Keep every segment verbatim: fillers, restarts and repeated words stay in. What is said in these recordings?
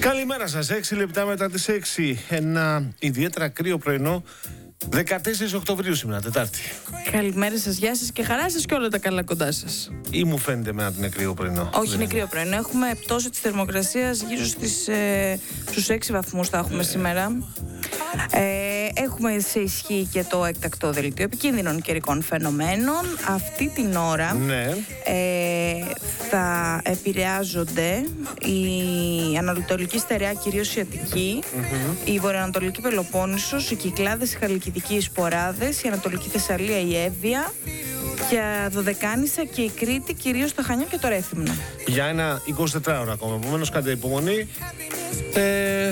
Καλημέρα σας, έξι λεπτά μετά τις έξι. Ένα ιδιαίτερα κρύο πρωινό, δεκατέσσερις Οκτωβρίου σήμερα, Τετάρτη. Καλημέρα σας, γεια σας και χαρά σας και όλα τα καλά κοντά σας. Ή μου φαίνεται εμένα ότι είναι κρύο πρωινό? Όχι, είναι κρύο πρωινό. Έχουμε πτώση της θερμοκρασίας γύρω στις, ε, στους έξι βαθμούς θα έχουμε σήμερα. Ε, έχουμε σε ισχύ και το έκτακτο δελτίο επικίνδυνων καιρικών φαινομένων. Αυτή την ώρα ναι. ε, θα επηρεάζονται η ανατολική στερεά, κυρίως η Αττική, mm-hmm. η βορειοανατολική Πελοπόννησος, οι Κυκλάδες, η Χαλκιδική, οι Σποράδες, η Ανατολική Θεσσαλία, η Εύβοια, για Δωδεκάνησα και η Κρήτη, κυρίως τα Χανιά και το Ρέθυμνο. Για ένα εικοσιτετράωρο ακόμα. Επομένως, κάντε υπομονή. Ε,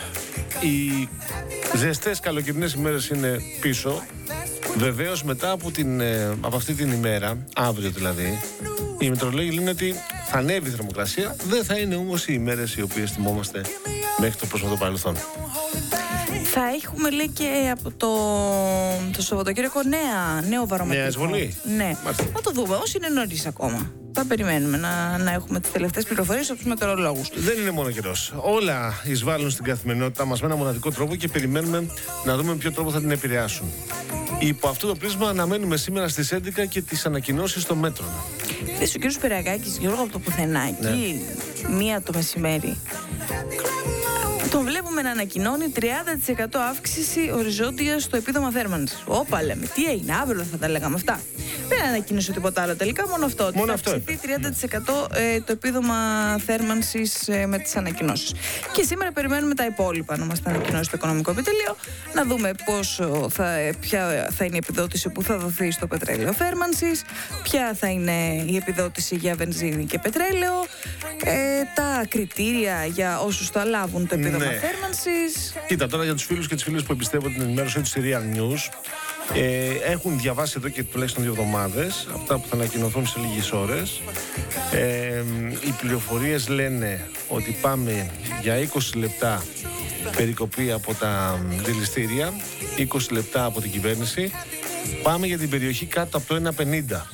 οι ζεστές καλοκαιρινές ημέρες είναι πίσω. Βεβαίως, μετά από, την, από αυτή την ημέρα, αύριο δηλαδή, οι μετεωρολόγοι λένε ότι θα ανέβει η θερμοκρασία. Δεν θα είναι όμως οι ημέρες οι οποίες θυμόμαστε μέχρι το πρόσφατο παρελθόν. Θα έχουμε, λέει, και από το, το Σαββατοκύριακο νέα, νέο βαρομετρικό. Νέα εισβολή. Ναι. Μάλιστα. Θα το δούμε, όσοι είναι νωρίς ακόμα. Θα περιμένουμε να, να έχουμε τις τελευταίες πληροφορίες από τους μετεωρολόγους. Δεν είναι μόνο καιρός. Όλα εισβάλλουν στην καθημερινότητά μας με ένα μοναδικό τρόπο και περιμένουμε να δούμε με ποιο τρόπο θα την επηρεάσουν. Υπό αυτό το πρίσμα αναμένουμε σήμερα στις έντεκα και τις ανακοινώσεις των μέτρων. Θες ο κύριος Περαγάκης, Γιώργο, από το πουθενάκι, ναι. μία το μεσημέρι. Τον βλέπουμε να ανακοινώνει τριάντα τοις εκατό αύξηση οριζόντια στο επίδομα θέρμανσης. Όπα, λέμε, τι έγινε, αύριο θα τα λέγαμε αυτά. Δεν ανακοίνωσε τίποτα άλλο τελικά, μόνο αυτό. Μόνο θα αυτό. αυξηθεί τριάντα τοις εκατό ε, το επίδομα θέρμανσης ε, με τις ανακοινώσεις. Και σήμερα περιμένουμε τα υπόλοιπα να μας τα ανακοινώσει το Οικονομικό Επιτελείο, να δούμε πόσο θα, ποια θα είναι η επιδότηση που θα δοθεί στο πετρέλαιο θέρμανσης, ποια θα είναι η επιδότηση για βενζίνη και πετρέλαιο, ε, τα κριτήρια για όσους θα λάβουν το επίδομα. Ναι. Θέρμανσης. Κοίτα, τώρα για τους φίλους και τις φίλες που εμπιστεύονται την ενημέρωση του Real News, ε, έχουν διαβάσει εδώ και τουλάχιστον δύο εβδομάδες αυτά που θα ανακοινωθούν σε λίγες ώρες. Ε, οι πληροφορίες λένε ότι πάμε για είκοσι λεπτά περικοπή από τα δηληστήρια, είκοσι λεπτά από την κυβέρνηση. Πάμε για την περιοχή κάτω από το ένα πενήντα.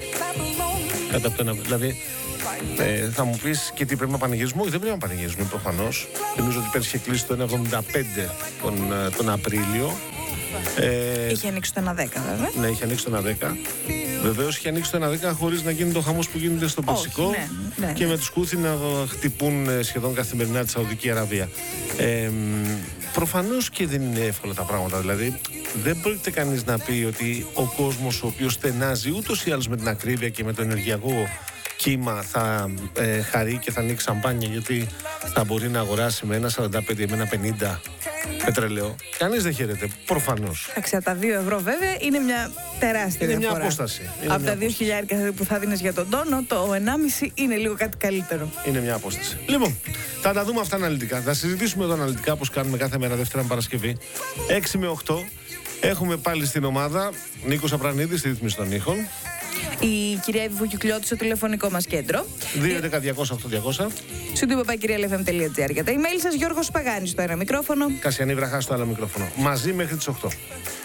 Κάτω από το ένα πενήντα. Δηλαδή, Ε, θα μου πεις και τι πρέπει να πανηγυρίσουμε? Όχι, δεν πρέπει να πανηγυρίσουμε προφανώς. Νομίζω ότι πέρσι είχε κλείσει το ένα εβδομήντα πέντε τον, τον Απρίλιο. Ε, είχε ανοίξει το ένα δέκα, βέβαια. Ναι, είχε ανοίξει το ένα δέκα. Βεβαίως είχε ανοίξει το ένα δέκα χωρίς να γίνει το χαμός που γίνεται στο Περσικό. Ναι, ναι. Και με τους Χούθι να χτυπούν σχεδόν καθημερινά τη Σαουδική Αραβία. Ε, προφανώς και δεν είναι εύκολα τα πράγματα. Δηλαδή, δεν πρόκειται κανείς να πει ότι ο κόσμος ο οποίος στενάζει ούτως ή άλλως με την ακρίβεια και με το ενεργειακό κύμα θα ε, χαρεί και θα ανοίξει σαμπάνια, γιατί θα μπορεί να αγοράσει με ένα σαράντα πέντε με ένα πενήντα πετρελαίο. Κανείς δεν χαίρεται, προφανώς. Εντάξει, τα δύο ευρώ βέβαια είναι μια τεράστια είναι διαφορά. Μια απόσταση. Είναι από μια τα δύο χιλιάρικα που θα δίνεις για τον τόνο, το ενάμιση είναι λίγο κάτι καλύτερο. Είναι μια απόσταση. Λοιπόν, θα τα δούμε αυτά αναλυτικά. Θα συζητήσουμε εδώ αναλυτικά, όπως κάνουμε κάθε μέρα Δευτέρα με Παρασκευή. έξι με οκτώ. Έχουμε πάλι στην ομάδα Νίκος Απρανίδης στη ρύθμιση των ήχων. Η κυρία Εύη Βουκιουκλιώτη στο τηλεφωνικό μας κέντρο. δύο έντεκα διακόσια οκτώ διακόσια. Studio παπά κυρία ελ εφ εμ τελεία τζι άρ για τα email σας. Γιώργος Παγάνης στο ένα μικρόφωνο. Κασιανή Βραχά στο άλλο μικρόφωνο. Μαζί μέχρι τις οκτώ.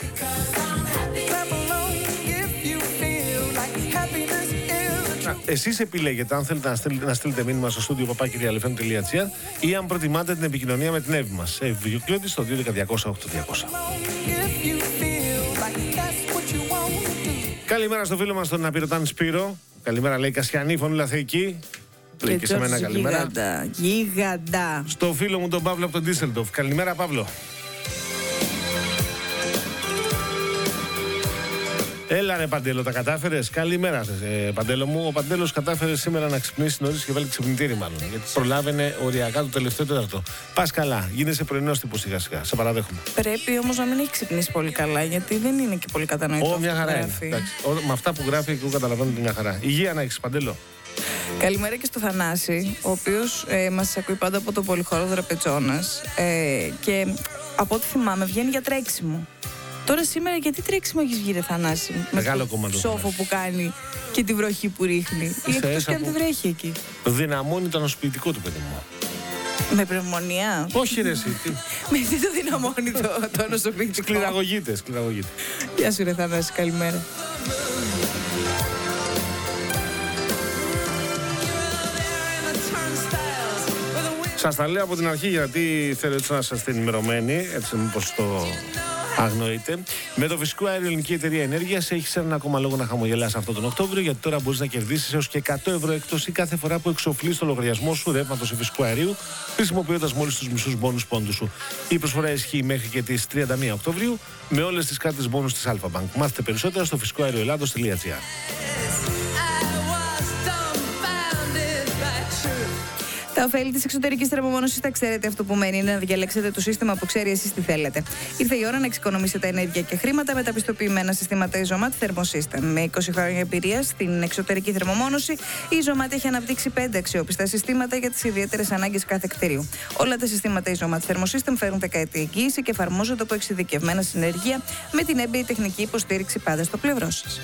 Εσείς επιλέγετε αν θέλετε να στείλετε, να στείλετε μήνυμα στο studio παπά κυρία ελ εφ εμ τελεία τζι άρ ή αν προτιμάτε την επικοινωνία με την Εύη μας. Εύη Βουκιουκλιώτη στο δύο έντεκα διακόσια οκτώ διακόσια. Καλημέρα στο φίλο μας τον Απειρωτάν Σπύρο. Καλημέρα, λέει Κασιανή, φωνή λαθεϊκή. Λέει και σε μένα καλημέρα. Γίγαντα, γίγαντα. Στο φίλο μου τον Παύλο από τον Ντίσσελντοφ. Καλημέρα, Παύλο. Έλα ρε Παντέλο, τα κατάφερες? Καλημέρα σας, ε, Παντέλο μου. Ο Παντέλος κατάφερε σήμερα να ξυπνήσει νωρίς και βάλει ξυπνητήρι μάλλον. Γιατί προλάβαινε οριακά το τελευταίο τέταρτο. Πας καλά, γίνεσαι πρωινός τύπος σιγά σιγά. Σε παραδέχομαι. Πρέπει όμως να μην έχει ξυπνήσει πολύ καλά, γιατί δεν είναι και πολύ κατανοητό. Ω, μια χαρά είναι. Ο, με αυτά που γράφει και εγώ καταλαβαίνω ότι μια χαρά. Υγεία να έχεις, Παντέλο. Καλημέρα και στο Θανάση, ο οποίος ε, μας ακούει πάντα από το πολυχώρο Δραπετσόνας. Ε, και από ό,τι θυμάμαι βγαίνει για τρέξιμο. Τώρα σήμερα γιατί τρέξιμο έχεις βγει, ρε Θανάση? Μεγάλο με κομμάτι. Το σόφο που κάνει και τη βροχή που ρίχνει. Ή εκτός και αν δεν βρέχει εκεί. Δυναμώνει το ανοσοποιητικό του, παιδί μου. Με πνευμονία. Όχι, ρε, εσύ. Με τι το δυναμώνει το, το ανοσοποιητικό? Σκληραγωγείται, σκληραγωγείται. Γεια σου, ρε Θανάση, καλημέρα. Σας τα λέω από την αρχή γιατί θέλω έτσι να είστε ενημερωμένοι, έτσι μήπως το αγνοείτε. Με το φυσικό αέριο, η ελληνική εταιρεία ενέργειας έχει έναν ακόμα λόγο να χαμογελάσει αυτόν τον Οκτώβριο, γιατί τώρα μπορείς να κερδίσεις έως και εκατό ευρώ έκπτωση κάθε φορά που εξοφλείς το λογαριασμό σου ρεύματος ή φυσικού αερίου, χρησιμοποιώντας μόλις τους μισούς μπόνους πόντους σου. Η προσφορά ισχύει μέχρι και τις τριάντα μία Οκτωβρίου με όλες τις κάρτες μπόνους της Alpha Bank. Μάθετε περισσότερα στο φυσικό αέριο ελλάδος τελεία τζι άρ. Τα ωφέλη της εξωτερικής θερμομόνωσης τα ξέρετε. Αυτό που μένει είναι να διαλέξετε το σύστημα που ξέρει εσείς τι θέλετε. Ήρθε η ώρα να εξοικονομήσετε ενέργεια και χρήματα με τα πιστοποιημένα συστήματα Isomat Thermosystem. Με είκοσι χρόνια εμπειρία στην εξωτερική θερμομόνωση, η Isomat έχει αναπτύξει πέντε αξιόπιστα συστήματα για τις ιδιαίτερες ανάγκες κάθε κτηρίου. Όλα τα συστήματα Isomat Thermosystem φέρουν δεκαετή εγγύηση και εφαρμόζονται από εξειδικευμένα συνεργεία με την έμπειρη τεχνική υποστήριξη πάντα στο πλευρό σας.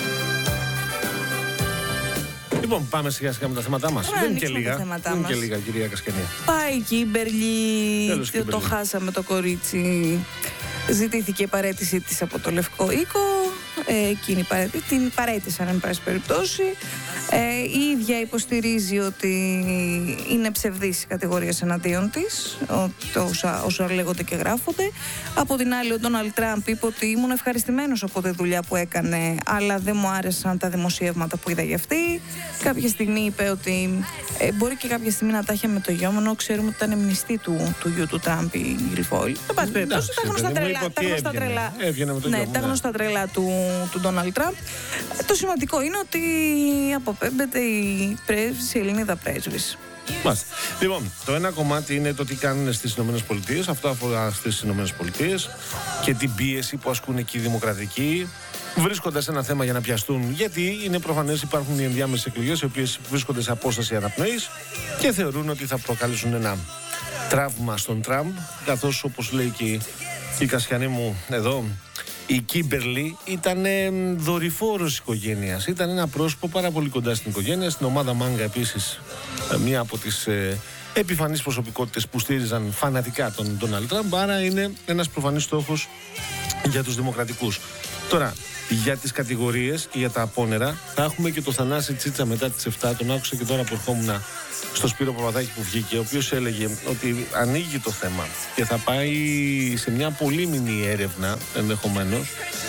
Λοιπόν, πάμε σιγά σιγά με τα θέματά μας. Δεν είναι και λίγα. Δεν είναι και λίγα, κυρία Κασκενή. Πάει η Κίμπερλι. Το, το χάσαμε το κορίτσι. Ζητήθηκε η παραίτησή της από το Λευκό Οίκο. Ε, εκείνη παραίτη, την παραίτησαν, εν πάση περιπτώσει. Ε, η ίδια υποστηρίζει ότι είναι ψευδής η κατηγορία εναντίον της, όσα, όσα λέγονται και γράφονται. Από την άλλη, ο Ντόναλντ Τραμπ είπε ότι ήμουν ευχαριστημένος από τη δουλειά που έκανε, αλλά δεν μου άρεσαν τα δημοσιεύματα που είδα για αυτή. Κάποια στιγμή είπε ότι ε, μπορεί και κάποια στιγμή να τα είχε με το γιο, ξέρουμε ότι ήταν μνηστή του, του γιου του Τραμπ η Γκιλφόιλ. Εν πάση περιπτώσει, τα γνωστά τρελά, τα γνωστά τρελά, ναι, τα γνωστά τρελά του, του Ντόναλντ Τραμπ. Το σημαντικό είναι ότι αποπέμπεται η πρέσβης, η Ελληνίδα πρέσβης. Μάλιστα. Λοιπόν, το ένα κομμάτι είναι το τι κάνουν στις ΗΠΑ. Αυτό αφορά στις ΗΠΑ και την πίεση που ασκούν εκεί οι δημοκρατικοί, βρίσκοντας ένα θέμα για να πιαστούν. Γιατί είναι προφανές υπάρχουν οι ενδιάμεσες εκλογές, οι οποίες βρίσκονται σε απόσταση αναπνοής και θεωρούν ότι θα προκαλέσουν ένα τραύμα στον Τραμπ. Καθώς, όπως λέει και η Κασιανή μου εδώ, η Κίμπερλι ήταν δορυφόρος οικογένειας. Ήταν ένα πρόσωπο πάρα πολύ κοντά στην οικογένεια. Στην ομάδα Μάγκα επίσης, μία από τις ε, επιφανείς προσωπικότητες που στήριζαν φανατικά τον Ντόναλντ Τραμπ. Άρα είναι ένας προφανής στόχος για τους δημοκρατικούς. Τώρα, για τις κατηγορίες και για τα απόνερα, θα έχουμε και το Θανάση Τσίτσα μετά τις εφτά. Τον άκουσα και τώρα που ερχόμουν στο Σπύρο Παπαδάκη που βγήκε, ο οποίος έλεγε ότι ανοίγει το θέμα και θα πάει σε μια πολύ μινή έρευνα ενδεχομένως.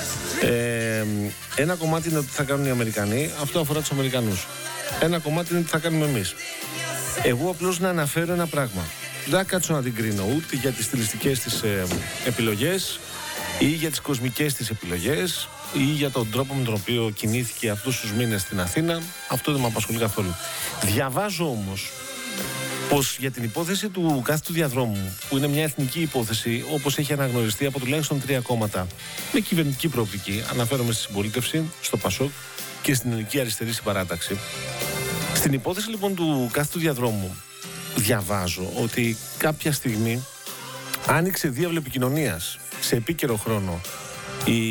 Ε, ένα κομμάτι είναι ότι θα κάνουν οι Αμερικανοί, αυτό αφορά τους Αμερικανούς. Ένα κομμάτι είναι ότι θα κάνουμε εμείς. Εγώ απλώς να αναφέρω ένα πράγμα. Δεν θα κάτσω να την κρίνω ούτε για τις στιλιστικές της ε, επιλογές ή για τις κοσμικές της επιλογές ή για τον τρόπο με τον οποίο κινήθηκε αυτούς τους μήνες στην Αθήνα. Αυτό δεν με απασχολεί καθόλου. Διαβάζω όμως πως για την υπόθεση του κάθετου διαδρόμου, που είναι μια εθνική υπόθεση, όπως έχει αναγνωριστεί από τουλάχιστον τρία κόμματα με κυβερνητική προοπτική, αναφέρομαι στη Συμπολίτευση, στο Πασόκ και στην Ελληνική Αριστερή Συμπαράταξη. Στην υπόθεση λοιπόν του κάθετου διαδρόμου, διαβάζω ότι κάποια στιγμή άνοιξε διάβλο επικοινωνίας σε επίκαιρο χρόνο η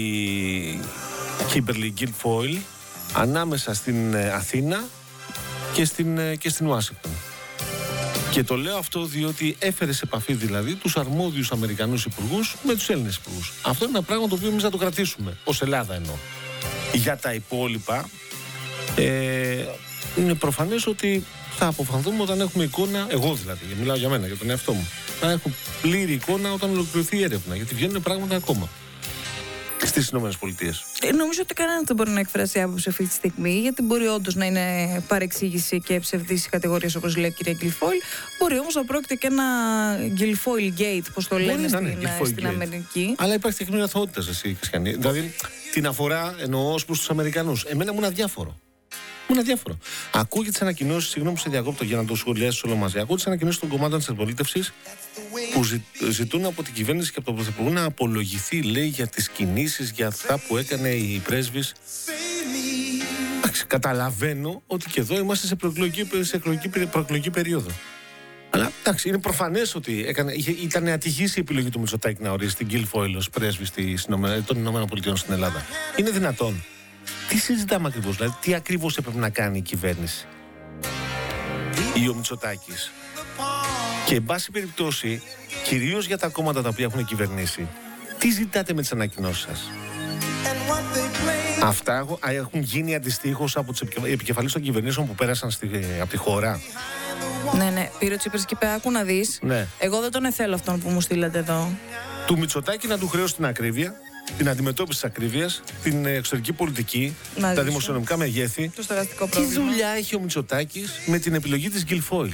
Κίμπερλι Γκιλφόιλ ανάμεσα στην Αθήνα και στην, και στην Ουάσιγκτον. Και το λέω αυτό διότι έφερε σε επαφή δηλαδή τους αρμόδιους Αμερικανούς υπουργούς με τους Έλληνες υπουργούς. Αυτό είναι ένα πράγμα το οποίο εμείς θα το κρατήσουμε, ως Ελλάδα εννοώ. Για τα υπόλοιπα, ε, είναι προφανές ότι θα αποφανθούμε όταν έχουμε εικόνα, εγώ δηλαδή, μιλάω για μένα, για τον εαυτό μου, θα έχω πλήρη εικόνα όταν ολοκληρωθεί η έρευνα, γιατί βγαίνουν πράγματα ακόμα στις ΗΠΑ. Ε, νομίζω ότι κανένα δεν μπορεί να εκφράσει άποψη αυτή τη στιγμή, γιατί μπορεί όντως να είναι παρεξήγηση και ψευδής η κατηγορία, όπως λέει η κυρία Γκιλφόιλ. Μπορεί όμως να πρόκειται και ένα Γκιλφόιλ Gate, όπως το λένε στην, στην Αμερική. Αλλά υπάρχει τεχνική αθωότητας, εσύ, Χριστιανή. Δηλαδή την αφορά εννοώ ως προς τους Αμερικανούς. Εμένα μου είναι αδιάφορο. Μου είναι αδιάφορο. Ακούω και τις ανακοινώσεις, συγγνώμη που σε διακόπτω για να το σχολιάσεις όλο μαζί. Ακούω τις ανακοινώσεις των κομμάτων της αντιπολίτευσης που ζη, ζητούν από την κυβέρνηση και από τον Πρωθυπουργό να απολογηθεί, λέει, για τις κινήσεις, για αυτά που έκανε η πρέσβης. Εντάξει, καταλαβαίνω ότι και εδώ είμαστε σε προεκλογική, σε εκλογική, προεκλογική περίοδο. Αλλά εντάξει, είναι προφανές ότι έκανε, είχε, ήταν ατυχής η επιλογή του Μητσοτάκη να ορίσει την Γκιλφόιλ ως πρέσβη των ΗΠΑ στην Ελλάδα. Είναι δυνατόν? Τι συζητάμε ακριβώς, δηλαδή τι ακριβώς έπρεπε να κάνει η κυβέρνηση ή ο Μητσοτάκης? Και εν πάση περιπτώσει, κυρίως για τα κόμματα τα οποία έχουν κυβερνήσει, τι ζητάτε με τις ανακοινώσεις σας? Αυτά έχουν γίνει αντιστοίχως από τις επικεφαλής των κυβερνήσεων που πέρασαν στη, από τη χώρα. Ναι, ναι. Πήρε ο Τσίπρας και είπε: άκου να δεις. Ναι. Εγώ δεν τον εθέλω αυτόν που μου στείλατε εδώ. Του Μητσοτάκη να του χρεώσει την ακρίβεια, την αντιμετώπιση της ακρίβειας, την εξωτερική πολιτική, Μαζί τα σου. δημοσιονομικά μεγέθη. Το στεγαστικό Τι πρόβλημα. δουλειά έχει ο Μητσοτάκης με την επιλογή της Γκιλφόιλ?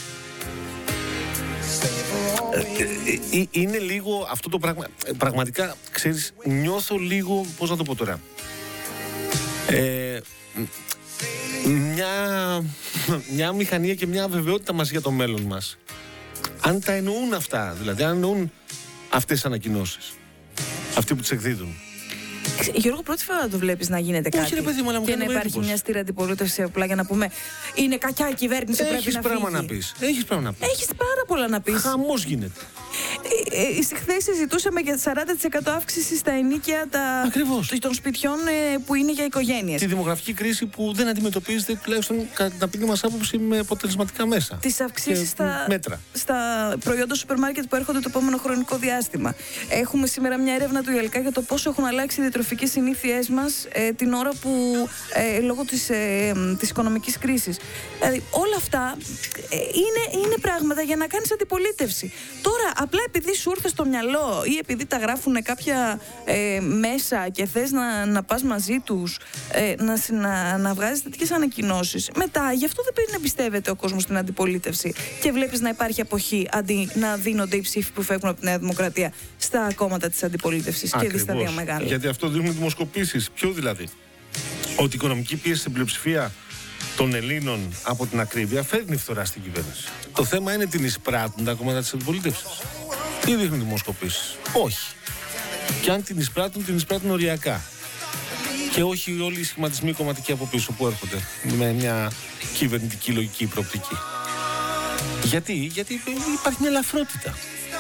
Ε, ε, είναι λίγο αυτό το πράγμα. ε, Πραγματικά, ξέρεις, νιώθω λίγο, πώς να το πω τώρα. Ε, μια, μια μηχανία και μια αβεβαιότητα μας για το μέλλον μας. Αν τα εννοούν αυτά, δηλαδή, αν εννοούν αυτές τις ανακοινώσεις, αυτοί που τις εκδίδουν. Γιώργο, πρώτη φορά το βλέπεις να γίνεται κάτι. Όχι, ρε παιδί μου, αλλά μου και κάνει να υπάρχει εντύπωση. μια στήρα αντιπολίτευση απλά για να πούμε: είναι κακιά η κυβέρνηση, πρέπει Έχεις να πράγμα φύγει. να πεις. Έχεις πράγμα να πεις. Έχεις πάρα πολλά να πεις. Χαμός γίνεται. Ε, ε, χθες συζητούσαμε για σαράντα τοις εκατό αύξηση στα ενοίκια τα... Ακριβώς. των σπιτιών ε, που είναι για οικογένειες. Τη δημογραφική κρίση που δεν αντιμετωπίζεται, τουλάχιστον κατά την ταπεινή μας άποψη, με αποτελεσματικά μέσα. Τις αυξήσεις Και στα, μέτρα. στα προϊόντα σούπερ μάρκετ που έρχονται το επόμενο χρονικό διάστημα. Έχουμε σήμερα μια έρευνα του ΙΕΛΚΑ για το πόσο έχουν αλλάξει οι διατροφικές συνήθειές μας ε, την ώρα που ε, λόγω της, ε, της οικονομικής κρίσης. Δηλαδή όλα αυτά ε, είναι, είναι πράγματα για να κάνεις αντιπολίτευση. Τώρα απλά επειδή σου ήρθε στο μυαλό ή επειδή τα γράφουν κάποια ε, μέσα και θες να, να πας μαζί τους ε, να, να, να βγάζεις τέτοιες ανακοινώσεις, μετά γι' αυτό δεν πρέπει να πιστεύετε ο κόσμος στην αντιπολίτευση και βλέπεις να υπάρχει αποχή αντί να δίνονται οι ψήφοι που φεύγουν από τη Νέα Δημοκρατία στα κόμματα της αντιπολίτευσης και δει στα δύο μεγάλα. Γιατί αυτό δείχνουν δημοσκοπήσεις. Ποιο δηλαδή? Ότι η οικονομική πίεση στην πλειοψηφία των Ελλήνων από την ακρίβεια φέρνει φθορά στην κυβέρνηση. Το θέμα είναι την εισπράττουν τα κόμματα της αντιπολίτευσης. Τι δείχνουν οι δημοσκοπήσεις? Όχι. Και αν την εισπράττουν, την εισπράττουν οριακά. Και όχι όλοι οι σχηματισμοί κομματικοί από πίσω που έρχονται με μια κυβερνητική λογική προοπτική. Γιατί? Γιατί υπάρχει μια ελαφρότητα.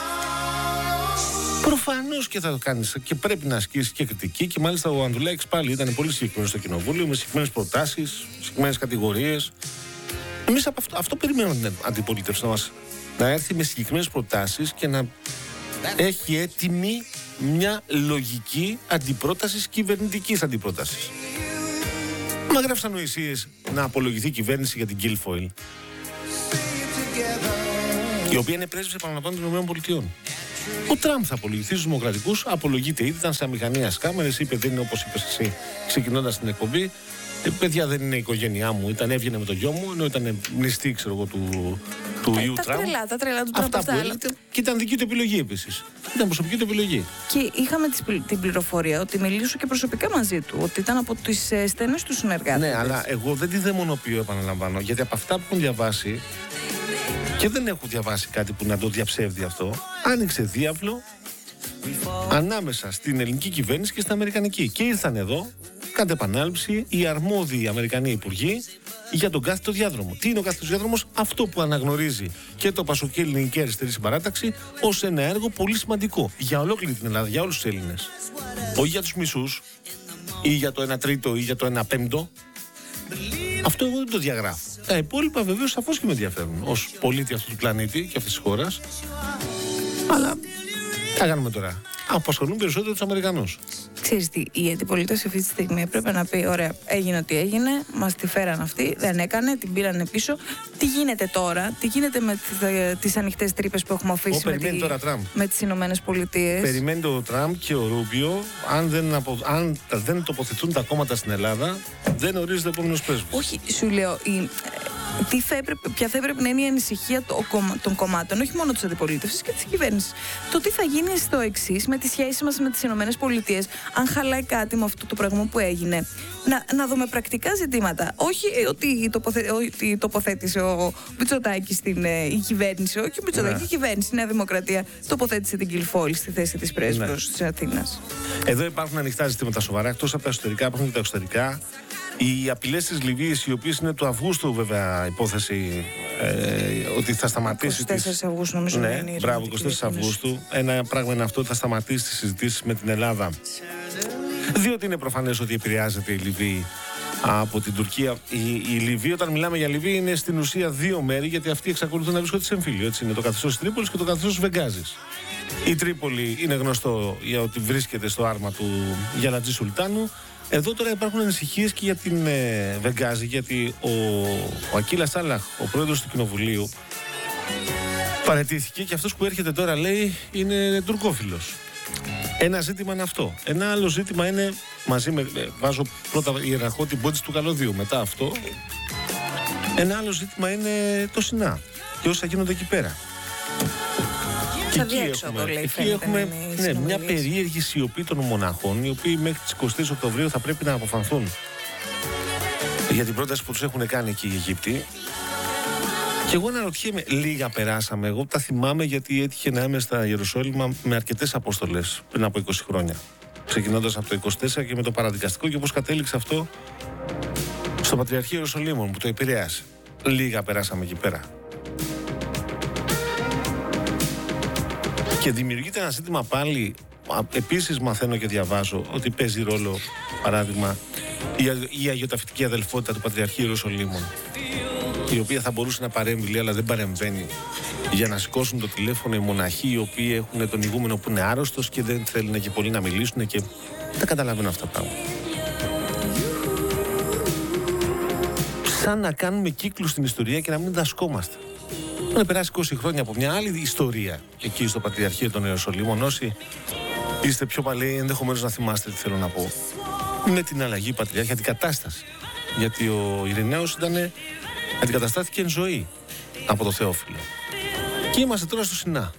Προφανώς και θα το κάνεις και πρέπει να ασκήσεις και κριτική, και μάλιστα ο Ανδρουλάκης πάλι ήταν πολύ συγκεκριμένος στο κοινοβούλιο, με συγκεκριμένες προτάσεις, συγκεκριμένες κατηγορίες. Εμείς από αυτό, αυτό περιμένουμε την αντιπολίτευση, να, μας, να έρθει με συγκεκριμένες προτάσεις και να έχει έτοιμη μια λογική αντιπρότασης, κυβερνητικής αντιπρότασης. Μα γράφεις ανοησίες να απολογηθεί η κυβέρνηση για την Γκιλφόιλ, η οποία είναι πρέσβης, επαναλαμβάνω, των ΗΠΑ. Ο Τραμπ θα απολογηθεί στους δημοκρατικούς, απολογείται ήδη, ήταν σε αμηχανία κάμερες, είπε δεν είναι όπως είπες εσύ ξεκινώντας την εκπομπή. Ε, παιδιά, δεν είναι η οικογένειά μου, ήταν, έβγαινε με το γιο μου, ενώ ήταν μνηστή, ξέρω εγώ, του, του Ε, ιού τα Τραμπ. τρελά, τα τρελά του Τραμπ Αυτά αυτά. που αλλά- έλεγε, και ήταν δική του επιλογή επίσης. Ήταν προσωπική του επιλογή. Και είχαμε τις πλη- την πληροφορία ότι μιλήσω και προσωπικά μαζί του, ότι ήταν από τις ε, στενές του συνεργάτες. Ναι, αλλά εγώ δεν τη δαιμονοποιώ, επαναλαμβάνω, γιατί από αυτά που έχουν διαβάσει, και δεν έχω διαβάσει κάτι που να το διαψεύδει αυτό, άνοιξε διάβλο ανάμεσα στην ελληνική κυβέρνηση και στην αμερικανική. Και ήρθαν εδώ, κατ' επανάληψη, οι αρμόδιοι Αμερικανοί υπουργοί για τον κάθετο διάδρομο. Τι είναι ο κάθετος διάδρομος? Αυτό που αναγνωρίζει και το Πασοκή Ελληνική Αριστερή Συμπαράταξη ως ένα έργο πολύ σημαντικό για ολόκληρη την Ελλάδα, για όλους τους Έλληνες. Όχι για τους μισούς, ή για το ένα τρίτο, ή για το ένα πέμπτο. Αυτό εγώ δεν το διαγράφω. Τα υπόλοιπα βεβαίως σαφώς και με ενδιαφέρουν ως πολίτη αυτού του πλανήτη και αυτής της χώρας. Αλλά τι θα κάνουμε τώρα? Απασχολούν περισσότερο τους Αμερικανούς. Ξέρεις τι, η αντιπολίτευση αυτή τη στιγμή έπρεπε να πει: ωραία, έγινε ό,τι έγινε, μας τη φέραν αυτοί, δεν έκανε, την πήρανε πίσω. Τι γίνεται τώρα, τι γίνεται με τις ανοιχτές τρύπες που έχουμε αφήσει Ω, με, περιμένει τη, τώρα Τραμπ. με τις Ηνωμένες Πολιτείες. Περιμένει το Τραμπ και ο Ρούμπιο, αν δεν, απο... αν δεν τοποθετούν τα κόμματα στην Ελλάδα, δεν ορίζεται ο επόμενος πρέσβης. Όχι, σου λέω, η, τι θα έπρεπε, ποια θα έπρεπε να είναι η ανησυχία το- των κομμάτων, όχι μόνο της αντιπολίτευσης και της κυβέρνησης. Το τι θα γίνει στο εξής με τη σχέση μας με τις Ηνωμένες Πολιτείες, αν χαλάει κάτι με αυτό το πράγμα που έγινε. Να, να δούμε πρακτικά ζητήματα. Όχι ότι, τοποθε, ότι τοποθέτησε ο Μητσοτάκης στην ε, η κυβέρνηση, όχι ο Μητσοτάκης, Ναι. η κυβέρνηση, η Νέα Δημοκρατία τοποθέτησε την Γκιλφόιλ στη θέση της πρέσβης Ναι. της Αθήνας. Εδώ υπάρχουν ανοιχτά ζητήματα σοβαρά, εκτός από τα εσωτερικά, υπάρχουν και τα εξωτερικά. Οι απειλές της Λιβύης, οι οποίες είναι του Αυγούστου, βέβαια, υπόθεση ε, ότι θα σταματήσει. είκοσι τέσσερις Αυγούστου, νομίζω. Ναι, είναι η μπράβο, ειρηνευτική είκοσι τέσσερις διακοίνωση. Αυγούστου. Ένα πράγμα είναι αυτό ότι θα σταματήσει τις συζητήσεις με την Ελλάδα. Διότι είναι προφανές ότι επηρεάζεται η Λιβύη από την Τουρκία. Η, η Λιβύη, όταν μιλάμε για Λιβύη, είναι στην ουσία δύο μέρη, γιατί αυτοί εξακολουθούν να βρίσκονται σε εμφύλιο. Έτσι είναι το καθεστώς της Τρίπολης και το καθεστώς της Βενγκάζης. Η Τρίπολη είναι γνωστό για ότι βρίσκεται στο άρμα του Γιαλατζή Σουλτάνου. Εδώ τώρα υπάρχουν ανησυχίες και για την ε, Βενγκάζη, γιατί ο, ο Ακίλα Σάλαχ, ο πρόεδρος του Κοινοβουλίου, παραιτήθηκε και αυτός που έρχεται τώρα λέει είναι τουρκόφιλος. Ένα ζήτημα είναι αυτό. Ένα άλλο ζήτημα είναι, μαζί με, βάζω πρώτα ιεραρχώ την πόντη του καλωδίου, μετά αυτό. Ένα άλλο ζήτημα είναι το ΣΥΝΑ και όσα γίνονται εκεί πέρα. Και εκεί έχουμε, λέει, εκεί έχουμε ναι, μια περίεργη σιωπή των μοναχών, οι οποίοι μέχρι τις εικοστή τρίτη Οκτωβρίου θα πρέπει να αποφανθούν για την πρόταση που τους έχουν κάνει εκεί οι Αιγύπτιοι. Και εγώ αναρωτιέμαι, λίγα περάσαμε. Εγώ τα θυμάμαι γιατί έτυχε να είμαι στα Ιεροσόλυμα με αρκετές αποστολές πριν από είκοσι χρόνια. Ξεκινώντας από το είκοσι τέσσερα και με το παραδικαστικό και πώς κατέληξε αυτό στο Πατριαρχείο Ιεροσολύμων που το επηρέασε. Λίγα περάσαμε εκεί πέρα. Και δημιουργείται ένα ζήτημα πάλι. Επίσης μαθαίνω και διαβάζω ότι παίζει ρόλο, παράδειγμα, η αγιοταφητική αδελφότητα του Πατριαρχείου Ιεροσολύμων, η οποία θα μπορούσε να παρέμβει, αλλά δεν παρεμβαίνει, για να σηκώσουν το τηλέφωνο οι μοναχοί οι οποίοι έχουν τον ηγούμενο που είναι άρρωστος και δεν θέλουν και πολύ να μιλήσουν και δεν καταλαβαίνω αυτά τα πράγματα. Σαν να κάνουμε κύκλους στην ιστορία και να μην δασκόμαστε. Έχουν περάσει είκοσι χρόνια από μια άλλη ιστορία εκεί στο Πατριαρχείο των Ιεροσολύμων. Όσοι είστε πιο παλαιοί, ενδεχομένως να θυμάστε τι θέλω να πω. Με την αλλαγή πατριάρχη, αντικατάσταση. Γιατί ο Ειρηναίος ήταν, αντικαταστάθηκε εν ζωή από το Θεόφιλο. Και είμαστε τώρα στο ΣΥΝΑ.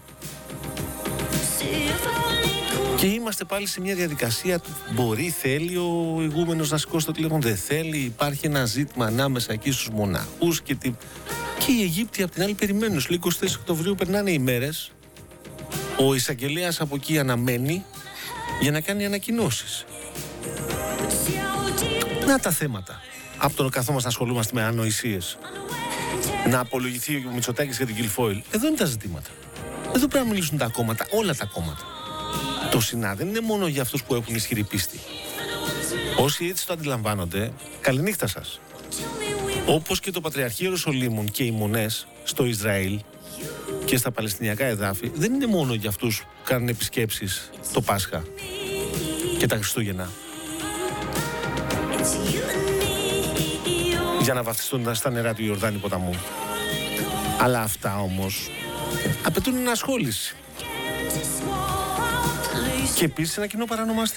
Και είμαστε πάλι σε μια διαδικασία του μπορεί, θέλει ο ηγούμενος να σηκώσει το τηλέφωνο, δεν θέλει. Υπάρχει ένα ζήτημα ανάμεσα εκεί στους μοναχούς και, τη... και οι Αιγύπτιοι απ' την άλλη περιμένουν. Στους είκοσι τέσσερις Οκτωβρίου περνάνε οι μέρες. Ο εισαγγελέας από εκεί αναμένει για να κάνει ανακοινώσεις. Να τα θέματα. Από το καθόμαστε να ασχολούμαστε με ανοησίες. Να απολογηθεί ο Μητσοτάκης για την Κιλφόιλ. Εδώ είναι τα ζητήματα. Εδώ πρέπει να μιλήσουν τα κόμματα, όλα τα κόμματα. Το ΣΥΝΑ δεν είναι μόνο για αυτούς που έχουν ισχυρή πίστη. Όσοι έτσι το αντιλαμβάνονται, καληνύχτα σας. Όπως και το Πατριαρχείο Ιεροσολύμων και οι μονές στο Ισραήλ και στα Παλαιστινιακά εδάφη, δεν είναι μόνο για αυτούς που κάνουν επισκέψεις το Πάσχα και τα Χριστούγεννα. Για να βαφτιστούν στα νερά του Ιορδάνη ποταμού. Αλλά αυτά όμως απαιτούν ενασχόληση. Και επίσης ένα κοινό παρανομαστή.